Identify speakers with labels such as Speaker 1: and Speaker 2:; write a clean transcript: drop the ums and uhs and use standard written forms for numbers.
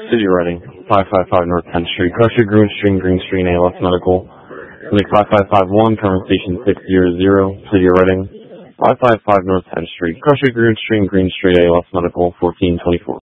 Speaker 1: City Reading, 555 North 10th Street, Crusher, Green Street, ALS Medical. Clinic 5551, Terminal Station 600, City Reading, 555 North 10th Street, Crusher, Green Street, ALS Medical, 1424.